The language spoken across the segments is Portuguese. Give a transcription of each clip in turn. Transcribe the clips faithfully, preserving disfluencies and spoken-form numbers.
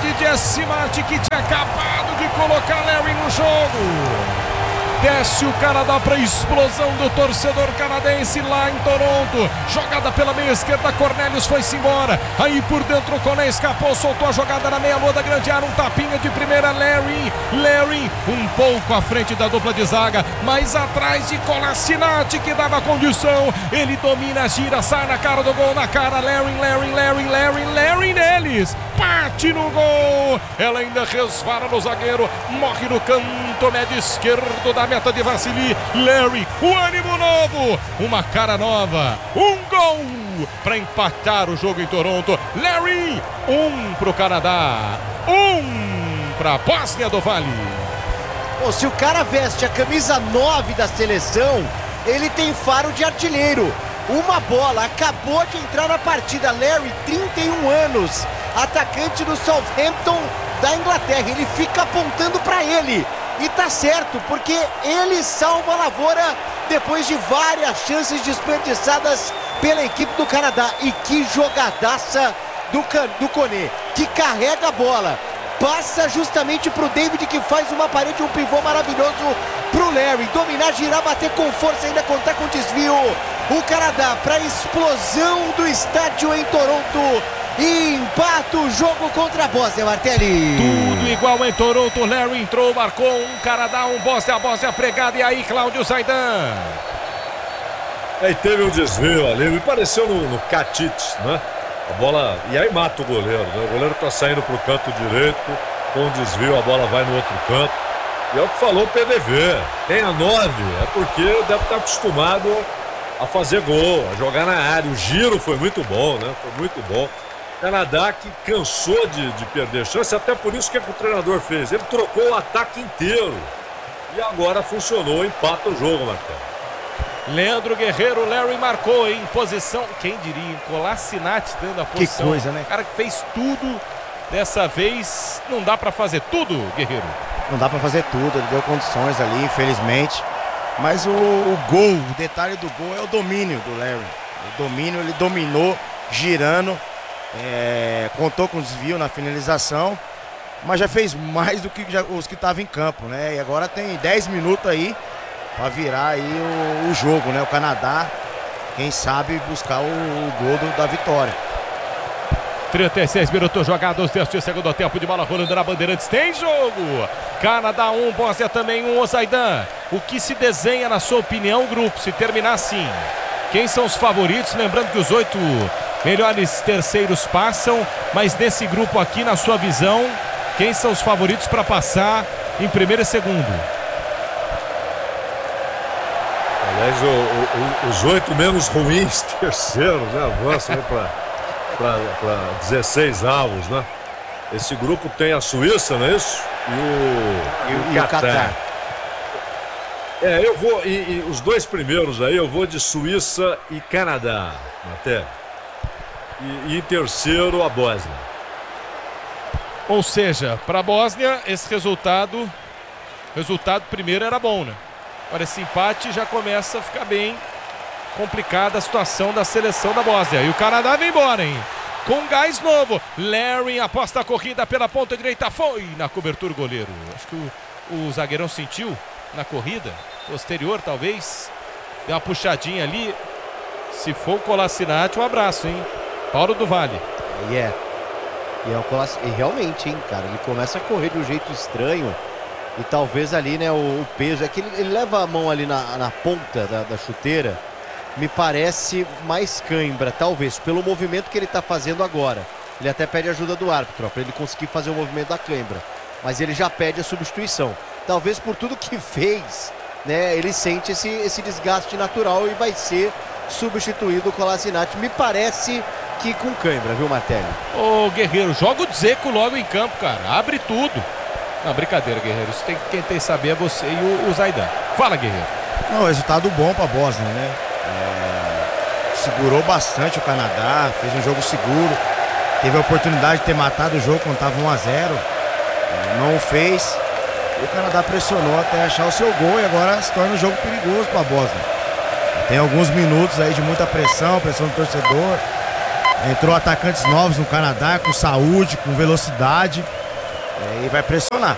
de Jesse Martin, que tinha acabado de colocar Larry no jogo. Desce o Canadá para a explosão do torcedor canadense lá em Toronto. Jogada pela meia esquerda, Cornelius foi-se embora. Aí por dentro o Koné escapou, soltou a jogada na meia lua da grande área. Um tapinha de primeira, Larry. Larry um pouco à frente da dupla de zaga, mas atrás de Kolasinac, que dava condição. Ele domina, gira, sai na cara do gol, na cara. Larry, Larry, Larry, Larry, Larry neles. Bate no gol. Ela ainda resvala no zagueiro. Morre no canto médio esquerdo da meta de Vassili. Larry, o ânimo novo, uma cara nova, um gol para empatar o jogo em Toronto. Larry, um para o Canadá, um para a Bósnia do Vale. Pô, se o cara veste a camisa nove da seleção, ele tem faro de artilheiro. Uma bola, acabou de entrar na partida. Larry, trinta e um anos, atacante do Southampton da Inglaterra. Ele fica apontando para ele. E tá certo, porque ele salva a lavoura depois de várias chances desperdiçadas pela equipe do Canadá. E que jogadaça do, Can do Koné, que carrega a bola. Passa justamente pro David, que faz uma parede, um pivô maravilhoso pro Larry. Dominar, girar, bater com força, ainda contar com desvio. O Canadá para explosão do estádio em Toronto. E empata o jogo contra a Bósnia, Martelli. Tudo igual em Toronto. Larry entrou, marcou um Canadá, um Bósnia, a Bósnia pregada. E aí, Cláudio Zaidan? Aí teve um desvio ali, me pareceu no, no Katic, né? A bola, e aí mata o goleiro, né? O goleiro tá saindo pro canto direito, com um desvio, a bola vai no outro canto. E é o que falou o P D V, tem a nove, é porque deve estar acostumado a fazer gol, a jogar na área. O giro foi muito bom, né? Foi muito bom. Canadá que cansou de, de perder chance, até por isso que, é que o treinador fez. Ele trocou o ataque inteiro. E agora funcionou, empata o jogo, Marcelo. Leandro Guerreiro, Larry marcou em posição, quem diria, Kolasinac dando a posição. Que coisa, né? O cara que fez tudo, dessa vez não dá pra fazer tudo, Guerreiro. Não dá pra fazer tudo, ele deu condições ali, infelizmente. Mas o, o gol, o detalhe do gol é o domínio do Larry. O domínio, ele dominou, girando. É, contou com desvio na finalização, mas já fez mais do que já, os que estavam em campo, né? E agora tem dez minutos aí para virar aí o, o jogo, né? O Canadá, quem sabe buscar o, o gol do, da vitória. trinta e seis minutos jogados deste segundo tempo, de bola rolando na Bandeirantes. Tem jogo! Canadá um, Bósnia também um. Zaidan, o que se desenha na sua opinião, grupo, se terminar assim? Quem são os favoritos? Lembrando que os oito melhores terceiros passam, mas nesse grupo aqui, na sua visão, quem são os favoritos para passar em primeiro e segundo? Aliás, o, o, os oito menos ruins terceiros, né? Avançam para dezesseis avos, né? Esse grupo tem a Suíça, não é isso? E o, e, e o Catar. É, eu vou, e, e os dois primeiros aí, eu vou de Suíça e Canadá, até. E, e em terceiro, a Bósnia. Ou seja, para a Bósnia, esse resultado, resultado primeiro era bom, né? Agora esse empate já começa a ficar bem complicada a situação da seleção da Bósnia. E o Canadá vem embora, hein? Com gás novo. Larry aposta a corrida pela ponta direita. Foi na cobertura o goleiro. Acho que o, o zagueirão sentiu na corrida. Posterior, talvez. Deu uma puxadinha ali. Se for o Kolasinac, um abraço, hein? Paulo do Vale. E é. E, é o Colas... e realmente, hein, cara. Ele começa a correr de um jeito estranho. E talvez ali, né, o, o peso. É que ele, ele leva a mão ali na, na ponta da, da chuteira. Me parece mais cãibra, talvez, pelo movimento que ele tá fazendo agora. Ele até pede ajuda do árbitro, para ele conseguir fazer o movimento da cãibra. Mas ele já pede a substituição. Talvez por tudo que fez, né, ele sente esse, esse desgaste natural e vai ser substituído o Kolasinac. Me parece que com cãibra, viu, Martelli? Ô, Guerreiro, joga o Dzeko logo em campo, cara. Abre tudo. Não, brincadeira, Guerreiro. Isso tem, quem tem que saber é você e o, o Zaidan. Fala, Guerreiro. Não, resultado bom pra Bósnia, né? É, segurou bastante o Canadá, fez um jogo seguro. Teve a oportunidade de ter matado o jogo quando estava um a zero. Não fez. E o Canadá pressionou até achar o seu gol e agora se torna um jogo perigoso para a Bósnia. Tem alguns minutos aí de muita pressão, pressão do torcedor. Entrou atacantes novos no Canadá, com saúde, com velocidade. é, e vai pressionar.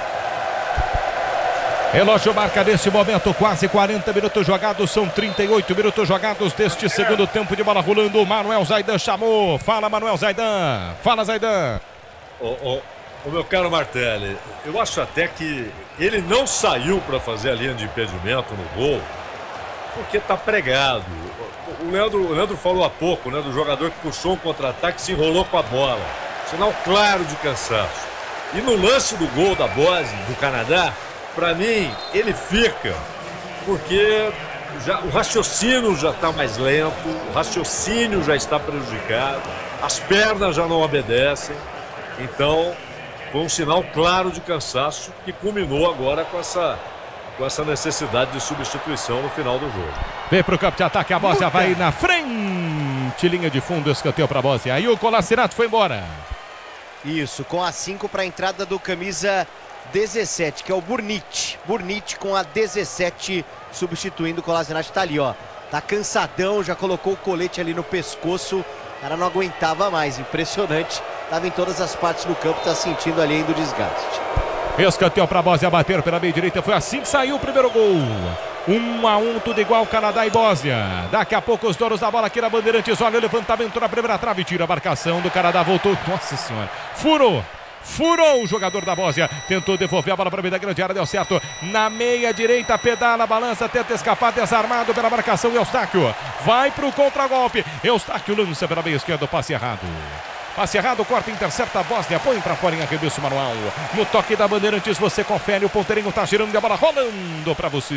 Relógio marca nesse momento quase quarenta minutos jogados, são trinta e oito minutos jogados deste segundo tempo de bola rolando. Manuel Zaidan chamou. Fala, Manuel Zaidan. Fala, Zaidan. Ô, ô, ô, meu caro Martelli, eu acho até que ele não saiu para fazer a linha de impedimento no gol, porque tá pregado. O Leandro, o Leandro falou há pouco, né, do jogador que puxou um contra-ataque e se enrolou com a bola. Sinal claro de cansaço. E no lance do gol da Bósnia, do Canadá, para mim, ele fica porque já, o raciocínio já está mais lento, o raciocínio já está prejudicado, as pernas já não obedecem. Então, foi um sinal claro de cansaço que culminou agora com essa, com essa necessidade de substituição no final do jogo. Vem para o campo de ataque, a Bósnia vai na frente, linha de fundo, escanteio para a Bósnia. Aí o Kolasinac foi embora. Isso, com a cinco para a entrada do camisa dezessete, que é o Burnic. Burnic com a dezessete, substituindo o Kolasinac. Tá ali, ó. Tá cansadão, já colocou o colete ali no pescoço. O cara não aguentava mais, impressionante. Tava em todas as partes do campo, tá sentindo ali ainda o desgaste. Escanteio para a Bósnia, bater pela meia direita. Foi assim que saiu o primeiro gol. Um a um, tudo igual, Canadá e Bósnia. Daqui a pouco os donos da bola aqui na Bandeirantes. Olha o levantamento na primeira trave, tira a marcação do Canadá, voltou. Nossa senhora, furou. Furou o jogador da Bósnia, tentou devolver a bola para a meia da grande área, deu certo. Na meia direita, pedala, balança, tenta escapar, desarmado pela marcação. Eustáquio vai para o contragolpe. Eustáquio lança pela meia esquerda, passe errado. Passe errado, corta, intercepta a Bósnia, põe para fora em arremesso manual. No toque da Bandeirantes, você confere, o ponteirinho tá girando e a bola rolando para você.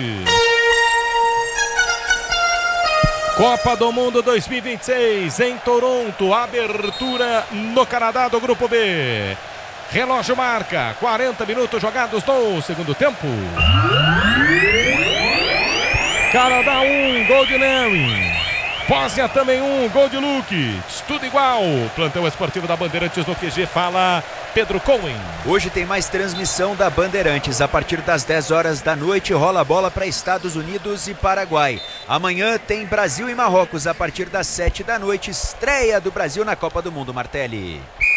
Copa do Mundo dois mil e vinte e seis em Toronto, abertura no Canadá do Grupo B. Relógio marca, quarenta minutos jogados no segundo tempo. Canadá um, gol de Larry. Bósnia também um, gol de Luke. Tudo igual. Plantão esportivo da Bandeirantes no Q G, fala Pedro Cohen. Hoje tem mais transmissão da Bandeirantes. A partir das dez horas da noite rola a bola para Estados Unidos e Paraguai. Amanhã tem Brasil e Marrocos a partir das sete da noite. Estreia do Brasil na Copa do Mundo, Martelli.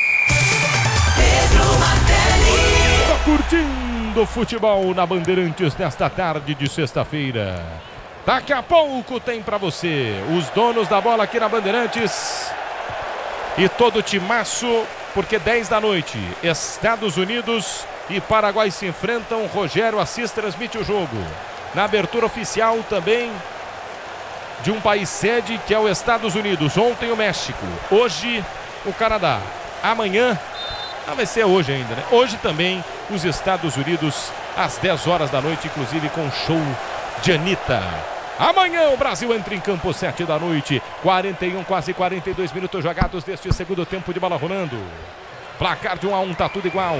Tá curtindo o futebol na Bandeirantes nesta tarde de sexta-feira. Daqui a pouco tem pra você os donos da bola aqui na Bandeirantes e todo o timaço, porque dez da noite, Estados Unidos e Paraguai se enfrentam. Rogério Assis transmite o jogo. Na abertura oficial também de um país sede, que é o Estados Unidos. Ontem o México, hoje o Canadá. Amanhã, ah, vai ser hoje ainda, né? Hoje também os Estados Unidos às dez horas da noite, inclusive com show de Anitta. Amanhã o Brasil entra em campo, sete da noite, quarenta e um, quase quarenta e dois minutos jogados deste segundo tempo de bola rolando. Placar de um a um, tá tudo igual.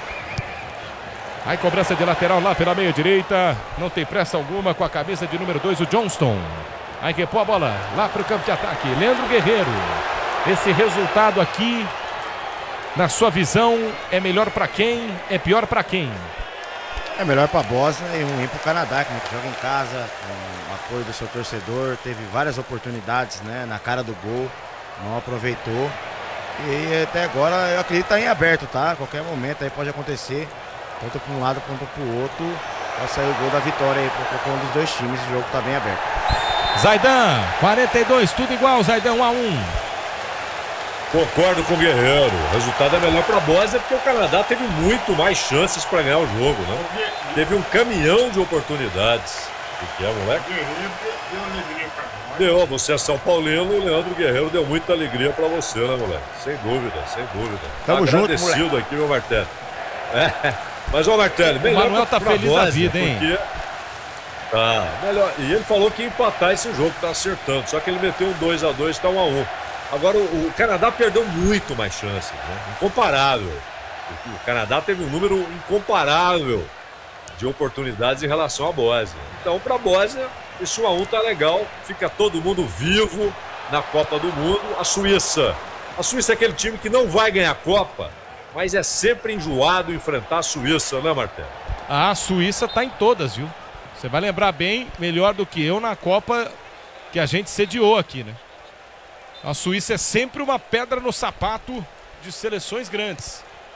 Aí cobrança de lateral lá pela meia direita, não tem pressa alguma com a camisa de número dois, o Johnston. Aí repõe a bola lá para o campo de ataque, Leandro Guerreiro. Esse resultado aqui, na sua visão, é melhor para quem? É pior para quem? É melhor para a Bósnia e ruim para o Canadá, que joga em casa, com o apoio do seu torcedor, teve várias oportunidades, né, na cara do gol, não aproveitou. E até agora eu acredito que está em aberto, tá? A qualquer momento aí pode acontecer, tanto para um lado quanto para o outro, vai sair o gol da vitória aí para qualquer um dos dois times. O jogo está bem aberto. Zaidan, quarenta e dois, tudo igual, Zaidan, um a um. Concordo com o Guerreiro. O resultado é melhor para a Bósnia porque o Canadá teve muito mais chances para ganhar o jogo, né? Teve um caminhão de oportunidades. O que é, moleque? Deu, você é São Paulino, o Leandro Guerreiro deu muita alegria para você, né, moleque? Sem dúvida, sem dúvida. Tamo junto, moleque. Agradecido aqui, meu Martelli. É, mas, ô Martelli, melhor o Manuel tá feliz Bósnia, da vida, hein? Porque... Tá, melhor. E ele falou que ia empatar esse jogo, tá acertando. Só que ele meteu um dois a dois, tá um a um. Agora, o, o Canadá perdeu muito mais chances, né? Incomparável. O, o Canadá teve um número incomparável de oportunidades em relação à Bósnia. Então, para a Bósnia, esse um a um tá legal. Fica todo mundo vivo na Copa do Mundo. A Suíça. A Suíça é aquele time que não vai ganhar a Copa, mas é sempre enjoado enfrentar a Suíça, né, Martelli? A Suíça tá em todas, viu? Você vai lembrar bem, melhor do que eu, na Copa que a gente sediou aqui, né? A Suíça é sempre uma pedra no sapato de seleções grandes.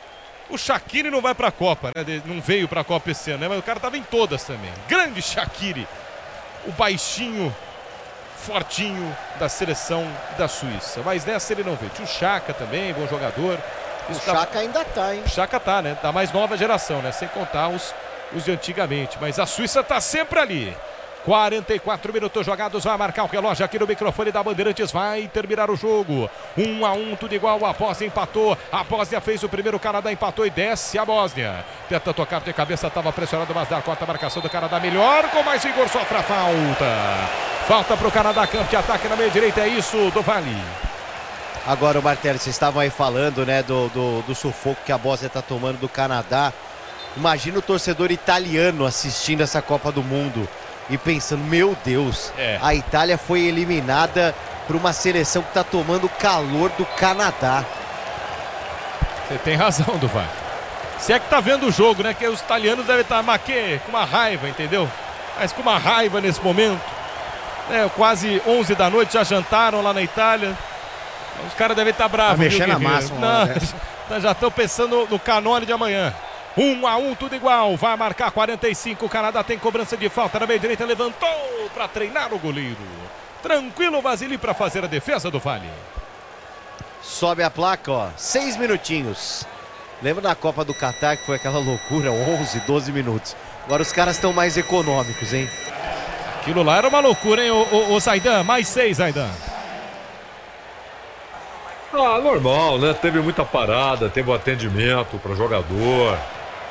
O Shaqiri não vai pra Copa, né? Não veio pra Copa esse ano, né? Mas o cara tava em todas também. Grande Shaqiri. O baixinho, fortinho da seleção da Suíça. Mas nessa ele não veio. Tinha o Xhaka também, bom jogador. O Xhaka ainda tá, hein? O Xhaka tá, né? Da mais nova geração, né? Sem contar os, os de antigamente. Mas a Suíça tá sempre ali. quarenta e quatro minutos jogados, vai marcar o relógio aqui no microfone da Bandeirantes, vai terminar o jogo, um a um, tudo igual, a Bósnia empatou, a Bósnia fez o primeiro, o Canadá empatou e desce a Bósnia, tenta tocar de cabeça, estava pressionado, mas dá corta a marcação do Canadá, melhor, com mais vigor, sofre a falta, falta para o Canadá, campo de ataque na meia direita, é isso, do Vale. Agora, o Martelli, vocês estavam aí falando, né, do, do, do sufoco que a Bósnia está tomando do Canadá. Imagina o torcedor italiano assistindo essa Copa do Mundo e pensando, meu Deus, é. a Itália foi eliminada por uma seleção que está tomando calor do Canadá. Você tem razão, do Vale. Se é que tá vendo o jogo, né, que os italianos devem estar maquê, com uma raiva, entendeu? Mas com uma raiva nesse momento. É, quase onze da noite, já jantaram lá na Itália. Os caras devem estar bravos. Tá mexendo a massa, Não, já estão pensando no canone de amanhã. Um a um, tudo igual. Vai marcar quarenta e cinco. O Canadá tem cobrança de falta na meia direita. Levantou para treinar o goleiro. Tranquilo, Vasily, para fazer a defesa do Vale. Sobe a placa, ó. Seis minutinhos. Lembra da Copa do Catar, que foi aquela loucura, onze, doze minutos. Agora os caras estão mais econômicos, hein? Aquilo lá era uma loucura, hein, o, o, o Zaidan? Mais seis, Zaidan. Ah, normal, né? Teve muita parada, teve o um atendimento para jogador.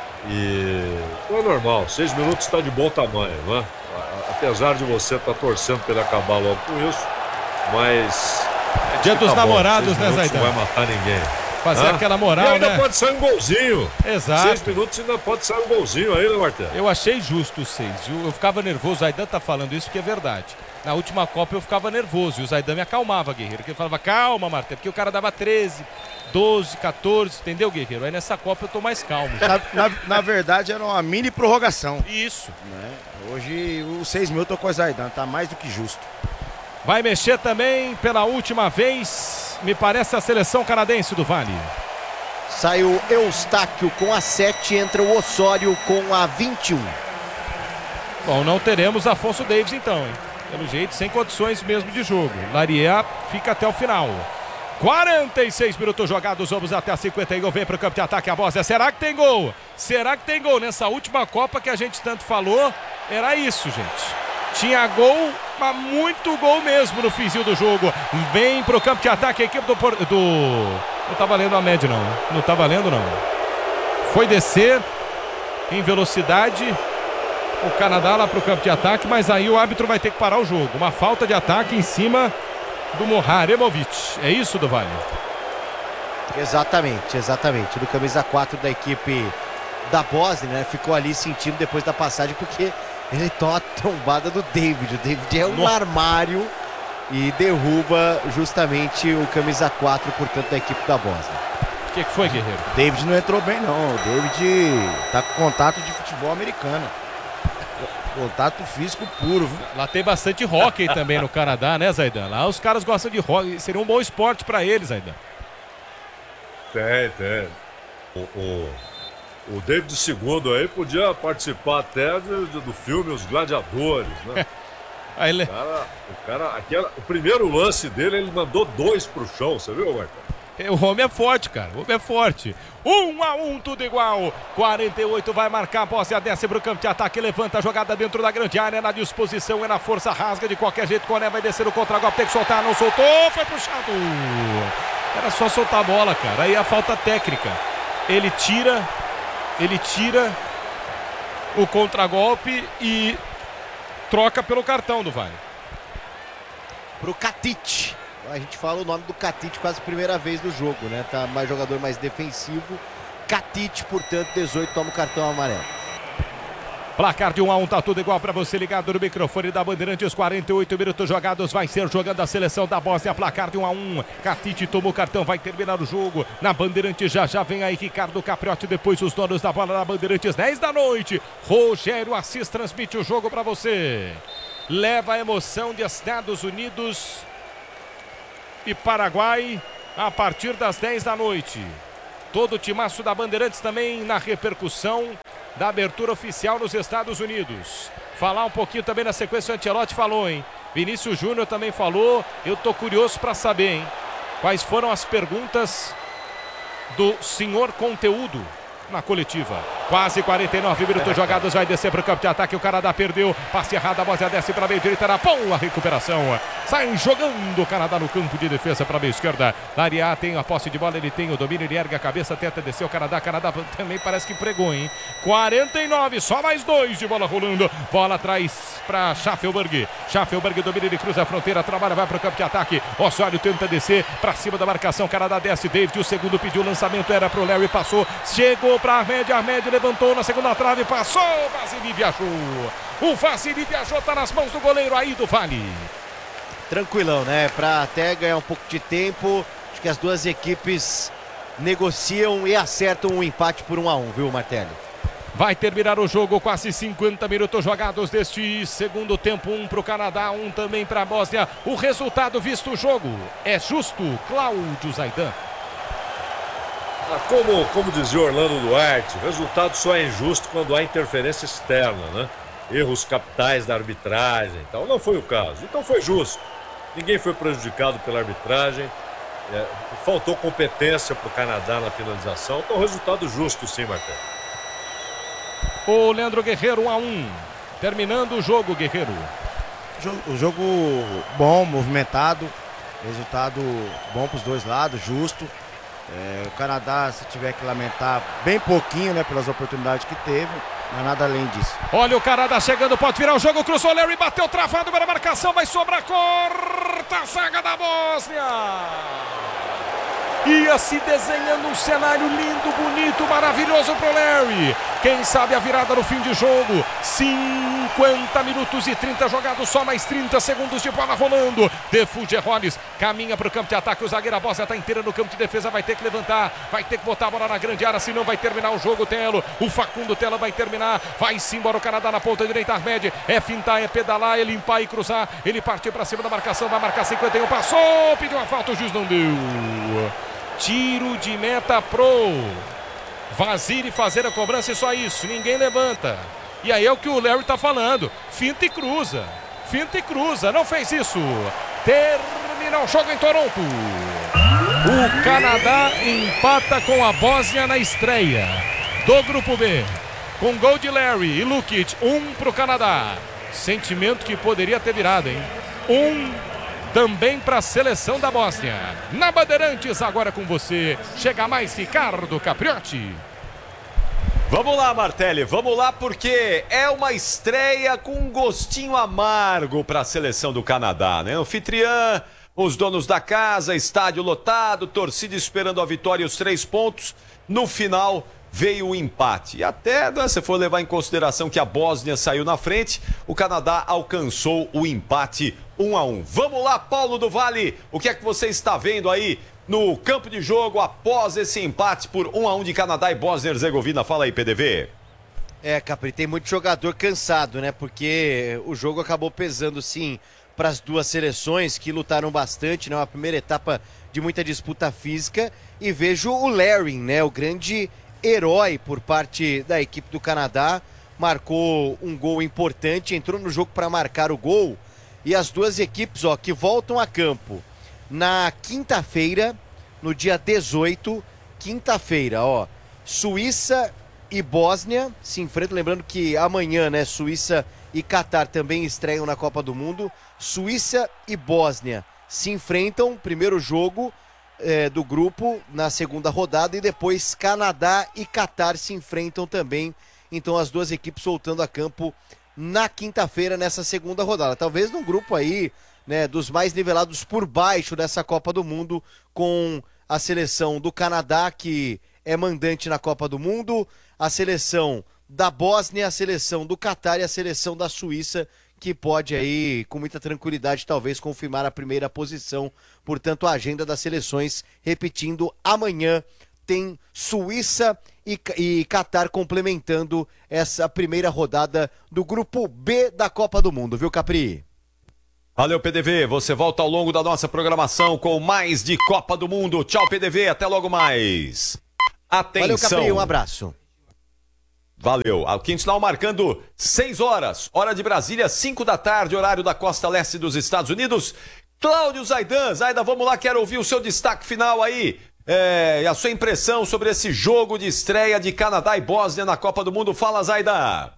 E é normal, seis minutos está de bom tamanho, né? Apesar de você estar tá torcendo para ele acabar logo com isso, mas... É dia dos tá namorados, bom, né, Zaidan? Não vai matar ninguém. Fazer ah? aquela moral, e ainda né? pode sair um golzinho. Exato. Seis minutos ainda pode sair um golzinho aí, né, Martelo? Eu achei justo os seis, viu? Eu ficava nervoso, o Zaidan tá falando isso porque é verdade. Na última Copa eu ficava nervoso e o Zaidan me acalmava, Guerreiro. Que ele falava, calma, Martelo, porque o cara dava treze, doze, quatorze, entendeu, Guerreiro? Aí nessa Copa eu tô mais calmo. Na, na, na verdade era uma mini prorrogação. Isso. Né? Hoje os seis mil eu tô com o Zaidan, tá mais do que justo. Vai mexer também pela última vez, me parece, a seleção canadense do Vale. Saiu Eustáquio com a sete, entra o Osório com a vinte e um. Bom, não teremos Afonso Davies então, hein? Pelo jeito, sem condições mesmo de jogo. Larier fica até o final. quarenta e seis minutos jogados, vamos até a cinquenta e um, vem para o campo de ataque a Bósnia. Será que tem gol? Será que tem gol? Nessa última Copa que a gente tanto falou, era isso, gente. Tinha gol, mas muito gol mesmo no finzinho do jogo. Vem para o campo de ataque a equipe do... do... Não tá valendo a média, não. Não tá valendo, não. Foi descer em velocidade o Canadá lá para o campo de ataque, mas aí o árbitro vai ter que parar o jogo. Uma falta de ataque em cima do Moharemovic. É isso, do Vale? Exatamente, exatamente. Do camisa quatro da equipe da Bósnia, né? Ficou ali sentindo depois da passagem, porque ele toma a trombada do David. O David é um Nossa. armário e derruba justamente o camisa quatro, portanto, da equipe da Bósnia. O que, que foi, Guerreiro? O David não entrou bem, não. O David tá com contato de futebol americano. Contato físico puro, viu? Lá tem bastante hóquei também no Canadá, né, Zaidan? Lá os caras gostam de hóquei. Seria um bom esporte pra eles, Zaidan. Tem, tem. O, o, o David segundo aí podia participar até do, do filme Os Gladiadores, né? Aí ele... O cara, o, cara aquela, o primeiro lance dele, ele mandou dois pro chão, você viu, Marcos? O homem é forte, cara. O homem é forte. Um a um, tudo igual. quarenta e oito vai marcar. A Bósnia desce pro campo de ataque. Levanta a jogada dentro da grande área. Na disposição, é na força. Rasga de qualquer jeito. Coné vai descer o contra-golpe. Tem que soltar. Não soltou. Foi puxado. Era só soltar a bola, cara. Aí a falta técnica. Ele tira. Ele tira o contra-golpe e troca pelo cartão do Vale. Pro Katic. A gente fala o nome do Katic quase a primeira vez no jogo, né? Tá mais jogador mais defensivo. Katic, portanto, dezoito, toma o cartão amarelo. Placar de um a um, tá tudo igual para você ligado no microfone da Bandeirantes. quarenta e oito minutos jogados, vai ser jogando a seleção da Bósnia. Placar de um a um, Katic tomou o cartão, vai terminar o jogo. Na Bandeirantes já já vem aí Ricardo Capriotti, depois os donos da bola na Bandeirantes, dez da noite. Rogério Assis transmite o jogo para você. Leva a emoção de Estados Unidos e Paraguai a partir das dez da noite. todo o timaço da Bandeirantes também na repercussão da abertura oficial nos Estados Unidos. Falar um pouquinho também na sequência, o Ancelotti falou, hein? Vinícius Júnior também falou. Eu tô curioso para saber, hein? Quais foram as perguntas do senhor conteúdo na coletiva. Quase quarenta e nove minutos jogados, vai descer para o campo de ataque, o Canadá perdeu, passe errado, a Bósnia desce para a meia direita, era boa recuperação, sai jogando o Canadá no campo de defesa para a meia esquerda, na área A tem a posse de bola, ele tem o domínio, ele ergue a cabeça, tenta descer o Canadá, Canadá também parece que pregou, hein, quarenta e nove, só mais dois de bola rolando, bola atrás para Schaffelberg, Schaffelberg domina, ele cruza a fronteira, trabalha, vai para o campo de ataque, Osório tenta descer para cima da marcação, Canadá desce, David, o segundo pediu o lançamento, era para o Larry, passou, chegou para Ahmed, Ahmed levantou na segunda trave, passou, o Vasily viajou. O Vasily viajou, tá nas mãos do goleiro aí do Vale. Tranquilão, né? Pra até ganhar um pouco de tempo, acho que as duas equipes negociam e acertam um empate por um a um, viu, Martelli? Vai terminar o jogo, quase cinquenta minutos jogados deste segundo tempo, um pro Canadá, um também pra Bósnia. O resultado visto o jogo é justo, Cláudio Zaidan. Como, como dizia Orlando Duarte, o resultado só é injusto quando há interferência externa, né? Erros capitais da arbitragem e tal. Não foi o caso. Então foi justo. Ninguém foi prejudicado pela arbitragem. É, faltou competência para o Canadá na finalização. Então resultado justo sim, Marcelo. O Leandro Guerreiro, um a um. Terminando o jogo, Guerreiro. O jogo bom, movimentado. Resultado bom para os dois lados, justo. É, o Canadá, se tiver que lamentar, bem pouquinho, né, pelas oportunidades que teve, mas nada além disso. Olha o Canadá chegando, pode virar o jogo, cruzou, Larry bateu travado para a marcação, vai sobrar, corta a zaga da Bósnia. Ia se desenhando um cenário lindo, bonito, maravilhoso pro Larry. Quem sabe a virada no fim de jogo. cinquenta minutos e trinta jogados, só mais trinta segundos de bola rolando. De Fugerones caminha pro campo de ataque. O zagueiro, a Bósnia tá inteira no campo de defesa. Vai ter que levantar, vai ter que botar a bola na grande área, senão vai terminar o jogo. Telo, o Facundo Telo vai terminar. Vai sim embora o Canadá na ponta direita. Ahmed é fintar, é pedalar, é limpar e cruzar. Ele partiu pra cima da marcação, vai marcar cinquenta e um. Passou, pediu uma falta, o juiz não deu. Tiro de meta pro Vasily fazer a cobrança e só isso, ninguém levanta. E aí é o que o Larry tá falando, finta e cruza, finta e cruza, não fez isso. Termina o jogo em Toronto. O Canadá empata com a Bósnia na estreia do Grupo B, com gol de Larry e Lukic, um pro Canadá. Sentimento que poderia ter virado, hein? Um também para a seleção da Bósnia. Na Bandeirantes, agora com você. Chega mais Ricardo Capriotti. Vamos lá, Martelli, vamos lá, porque é uma estreia com um gostinho amargo para a seleção do Canadá, né? Anfitriã, os donos da casa, estádio lotado, torcida esperando a vitória e os três pontos. No final veio o empate. E até, né, se for levar em consideração que a Bósnia saiu na frente, o Canadá alcançou o empate um a um. Vamos lá, Paulo do Vale, o que é que você está vendo aí no campo de jogo após esse empate por um a um de Canadá e Bósnia e Herzegovina? Fala aí, P D V. É, Capri, tem muito jogador cansado, né? Porque o jogo acabou pesando, sim, para as duas seleções que lutaram bastante, né? Uma primeira etapa de muita disputa física. E vejo o Larry, né? O grande herói por parte da equipe do Canadá. Marcou um gol importante, entrou no jogo para marcar o gol. E as duas equipes, ó, que voltam a campo na quinta-feira, no dia dezoito, quinta-feira, ó, Suíça e Bósnia se enfrentam, lembrando que amanhã, né, Suíça e Catar também estreiam na Copa do Mundo. Suíça e Bósnia se enfrentam, primeiro jogo é, do grupo na segunda rodada, e depois Canadá e Catar se enfrentam também. Então as duas equipes voltando a campo na quinta-feira, nessa segunda rodada. Talvez num grupo aí, né, dos mais nivelados por baixo dessa Copa do Mundo, com a seleção do Canadá, que é mandante na Copa do Mundo, a seleção da Bósnia, a seleção do Catar e a seleção da Suíça, que pode aí, com muita tranquilidade, talvez confirmar a primeira posição. Portanto, a agenda das seleções, repetindo, amanhã tem Suíça e, e Catar complementando essa primeira rodada do Grupo B da Copa do Mundo, viu, Capri? Valeu, P D V. Você volta ao longo da nossa programação com mais de Copa do Mundo. Tchau, P D V. Até logo mais. Atenção. Valeu, Capri, um abraço. Valeu. O quinto sinal marcando seis horas, hora de Brasília, cinco da tarde, horário da costa leste dos Estados Unidos. Cláudio Zaidan, Zaidan, vamos lá, quero ouvir o seu destaque final aí. É, a sua impressão sobre esse jogo de estreia de Canadá e Bósnia na Copa do Mundo. Fala, Zaidan.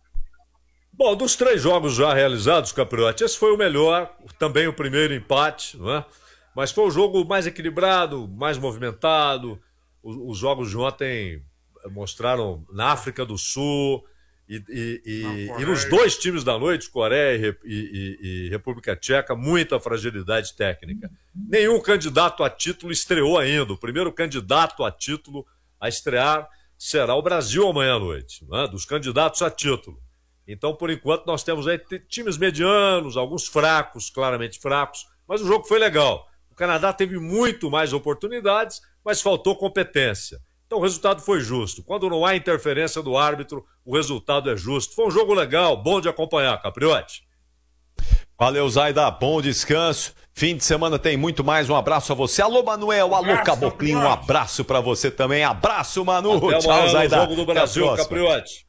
Bom, dos três jogos já realizados, Capriotti, esse foi o melhor, também o primeiro empate, não é? Mas foi o jogo mais equilibrado, mais movimentado. Os, os jogos de ontem mostraram na África do Sul e, e, e, e nos dois times da noite, Coreia e, e, e República Tcheca, muita fragilidade técnica. Nenhum candidato a título estreou ainda. O primeiro candidato a título a estrear será o Brasil amanhã à noite, né? Dos candidatos a título. Então, por enquanto, nós temos aí times medianos, alguns fracos, claramente fracos, mas o jogo foi legal. O Canadá teve muito mais oportunidades, mas faltou competência. Então o resultado foi justo. Quando não há interferência do árbitro, o resultado é justo. Foi um jogo legal, bom de acompanhar, Capriotti. Valeu, Zaida, bom descanso. Fim de semana tem muito mais. Um abraço a você. Alô, Manuel. Alô, abraço, Caboclinho. Um abraço pra você também. Abraço, Manu. Até Tchau, amanhã, Zaida. no jogo do Brasil, Capriotti.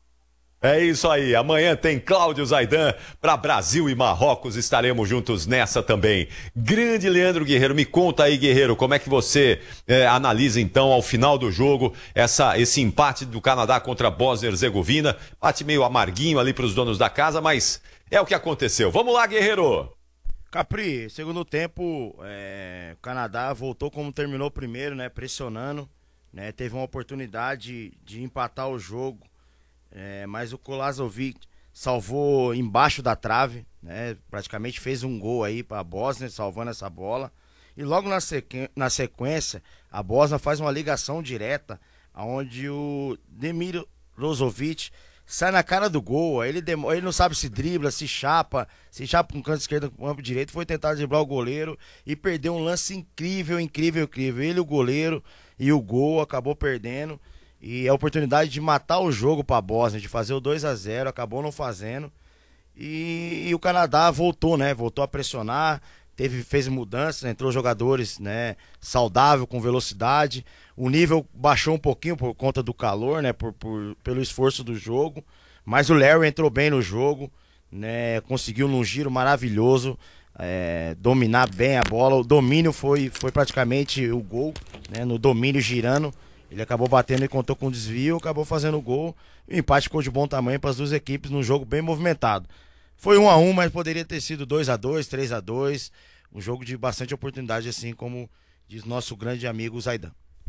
É isso aí, amanhã tem Cláudio Zaidan para Brasil e Marrocos, estaremos juntos nessa também. Grande Leandro Guerreiro, me conta aí, Guerreiro, como é que você é, analisa então ao final do jogo essa, esse empate do Canadá contra a Bósnia e Herzegovina, empate meio amarguinho ali para os donos da casa, mas é o que aconteceu. Vamos lá, Guerreiro! Capri, segundo tempo, é, o Canadá voltou como terminou primeiro, né, pressionando, né, teve uma oportunidade de empatar o jogo. É, mas o Kolazovic salvou embaixo da trave, né? Praticamente fez um gol aí para a Bósnia, salvando essa bola. E logo na, sequ... na sequência, a Bósnia faz uma ligação direta, onde o Demir Rozovic sai na cara do gol. Ele, dem... ele não sabe se dribla, se chapa, se chapa com o canto esquerdo, com o campo direito. Foi tentar driblar o goleiro e perdeu um lance incrível, incrível, incrível. Ele, o goleiro, e o gol, acabou perdendo. E a oportunidade de matar o jogo para a Bósnia, de fazer o dois a zero, acabou não fazendo. E, e o Canadá voltou, né? Voltou a pressionar, teve, fez mudanças, entrou jogadores, né, saudável, com velocidade. O nível baixou um pouquinho por conta do calor, né? Por, por, pelo esforço do jogo. Mas o Larry entrou bem no jogo, né? Conseguiu num giro maravilhoso é, dominar bem a bola. O domínio foi, foi praticamente o gol, né? No domínio girando. Ele acabou batendo e contou com desvio, acabou fazendo o gol. O empate ficou de bom tamanho para as duas equipes num jogo bem movimentado. Foi um a um, mas poderia ter sido dois a dois, três a dois. Um jogo de bastante oportunidade, assim como diz nosso grande amigo Zaidan.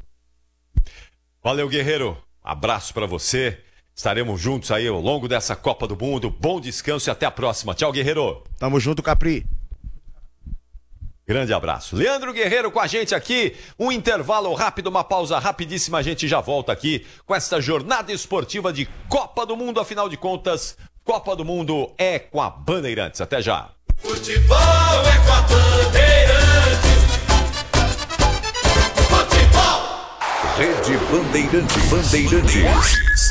Valeu, Guerreiro. Abraço para você. Estaremos juntos aí ao longo dessa Copa do Mundo. Bom descanso e até a próxima. Tchau, Guerreiro. Tamo junto, Capri. Grande abraço. Leandro Guerreiro com a gente aqui. Um intervalo rápido, uma pausa rapidíssima. A gente já volta aqui com esta jornada esportiva de Copa do Mundo. Afinal de contas, Copa do Mundo é com a Bandeirantes. Até já. Futebol é com a Bandeirantes. Futebol. Rede Bandeirantes. Bandeirantes.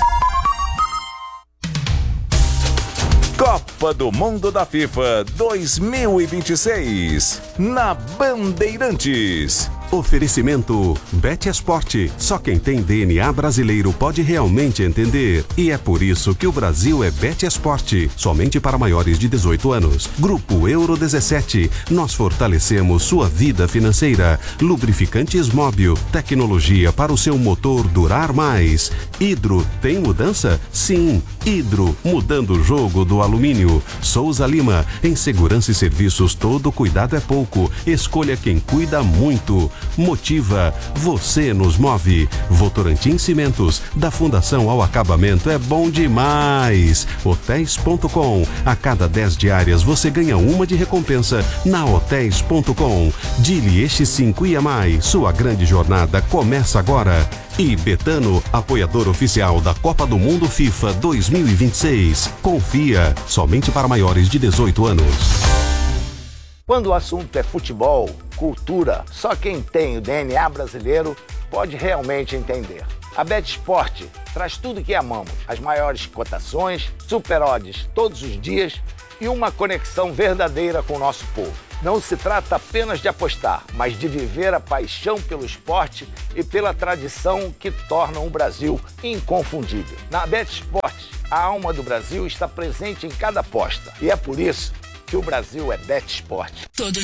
Copa do Mundo da FIFA dois mil e vinte e seis, na Bandeirantes. Oferecimento BetEsport. Só quem tem D N A brasileiro pode realmente entender. E é por isso que o Brasil é BetEsport. Somente para maiores de dezoito anos. Grupo Euro dezessete. Nós fortalecemos sua vida financeira. Lubrificantes Móbil. Tecnologia para o seu motor durar mais. Hidro tem mudança? Sim. Hidro, mudando o jogo do alumínio. Souza Lima. Em segurança e serviços, todo cuidado é pouco. Escolha quem cuida muito. Motiva, você nos move. Votorantim Cimentos, da fundação ao acabamento é bom demais. Hotéis ponto com, a cada dez diárias você ganha uma de recompensa na Hotéis ponto com. Dili Este cinco I M I, sua grande jornada começa agora. E Betano, apoiador oficial da Copa do Mundo FIFA dois mil e vinte e seis. Confia, somente para maiores de dezoito anos. Quando o assunto é futebol, cultura, só quem tem o D N A brasileiro pode realmente entender. A BetEsport traz tudo que amamos, as maiores cotações, super odds todos os dias e uma conexão verdadeira com o nosso povo. Não se trata apenas de apostar, mas de viver a paixão pelo esporte e pela tradição que tornam o Brasil inconfundível. Na BetSport, a alma do Brasil está presente em cada aposta. E é por isso que o Brasil é BetSport. Todo